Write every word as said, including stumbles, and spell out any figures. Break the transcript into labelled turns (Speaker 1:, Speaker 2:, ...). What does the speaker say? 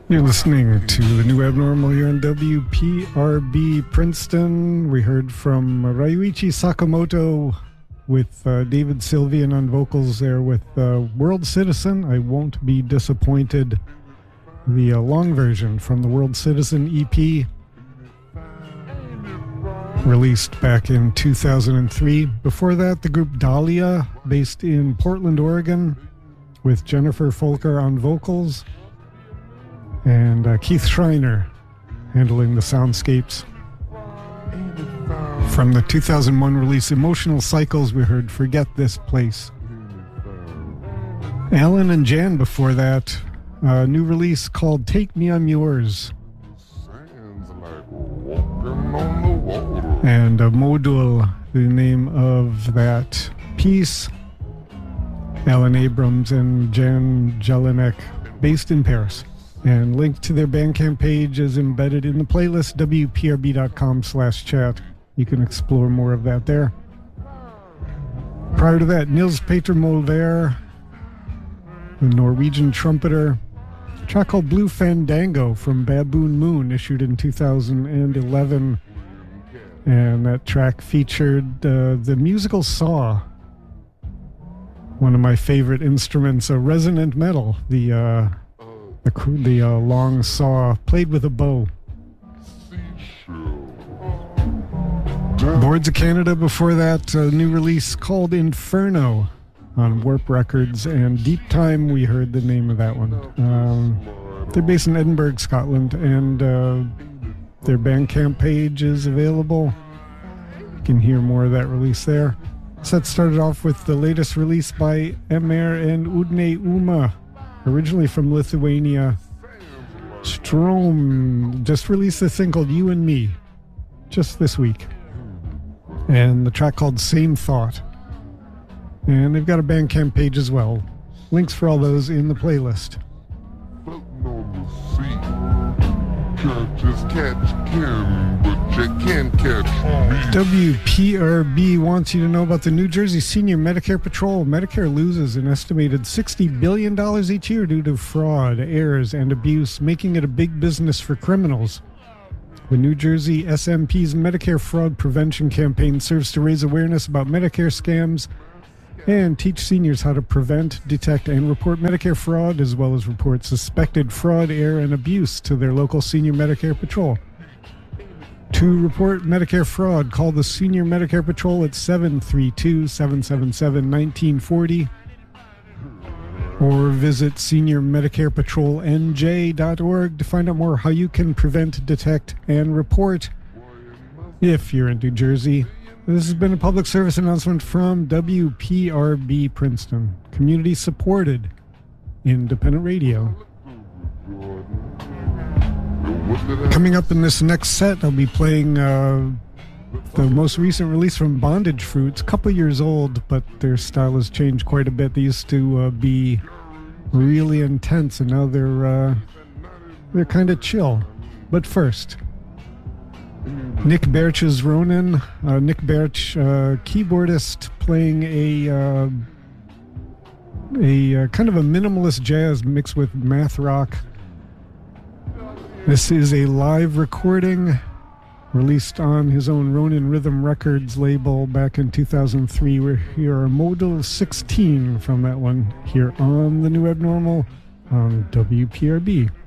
Speaker 1: You're listening to The New Abnormal here on W P R B Princeton. We heard from Ryuichi Sakamoto with uh, David Sylvian on vocals there with uh, World Citizen, I Won't Be Disappointed. The uh, long version from the World Citizen E P, released back in two thousand three. Before that, the group Dahlia, based in Portland, Oregon, with Jennifer Folker on vocals. And uh, Keith Schreiner handling the soundscapes. From the two thousand one release Emotional Cycles, we heard Forget This Place. Alan and Jan before that, a new release called Take Me, I'm Yours. And uh, Modul, the name of that piece. Alan Abrams and Jan Jelinek, based in Paris. And link to their Bandcamp page is embedded in the playlist, W P R B dot com slash chat. You can explore more of that there. Prior to that, Nils Peter Molvær, the Norwegian trumpeter. A track called Blue Fandango from Baboon Moon, issued in two thousand eleven. And that track featured uh, the musical saw, one of my favorite instruments, a resonant metal, the... Uh, The, the uh, long saw played with a bow. Boards of Canada before that, a new release called Inferno on Warp Records, and Deep Time, we heard the name of that one. Um, they're based in Edinburgh, Scotland, and uh, their Bandcamp page is available. You can hear more of that release there. Set started off with the latest release by Emer and Udne Uma, originally from Lithuania. Strom just released this thing called You and Me just this week. And the track called Same Thought. And they've got a Bandcamp page as well. Links for all those in the playlist. Just catch Kim, but you can't catch me. W P R B wants you to know about the New Jersey Senior Medicare Patrol. Medicare loses an estimated sixty billion dollars each year due to fraud, errors, and abuse, making it a big business for criminals. The New Jersey S M P's Medicare Fraud Prevention Campaign serves to raise awareness about Medicare scams and teach seniors how to prevent, detect, and report Medicare fraud, as well as report suspected fraud, error, and abuse to their local Senior Medicare Patrol. To report Medicare fraud, call the Senior Medicare Patrol at seven three two, seven seven seven, one nine four zero or visit senior medicare patrol n j dot org to find out more how you can prevent, detect, and report if you're in New Jersey. This has been a public service announcement from W P R B Princeton, community-supported independent radio. Coming up in this next set, I'll be playing uh, the most recent release from Bondage Fruits, a couple years old, but their style has changed quite a bit. They used to uh, be really intense, and now they're uh, they're kind of chill. But first, Nick Birch's Ronin. Uh, Nick Birch, uh, keyboardist, playing a uh, a uh, kind of a minimalist jazz mixed with math rock. This is a live recording released on his own Ronin Rhythm Records label back in two thousand three. We're here a Modal sixteen from that one here on The New Abnormal on W P R B.